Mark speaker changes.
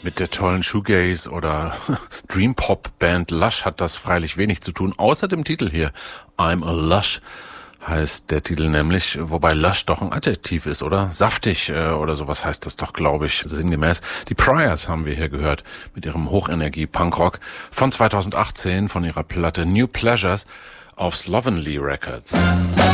Speaker 1: Mit der tollen Shoegaze- oder Dream-Pop-Band Lush hat das freilich wenig zu tun, außer dem Titel hier. I'm a Lush heißt der Titel nämlich, wobei Lush doch ein Adjektiv ist, oder? Saftig oder sowas heißt das doch, glaube ich, sinngemäß. Die Priors haben wir hier gehört mit ihrem Hochenergie-Punkrock von 2018 von ihrer Platte New Pleasures auf Slovenly Records.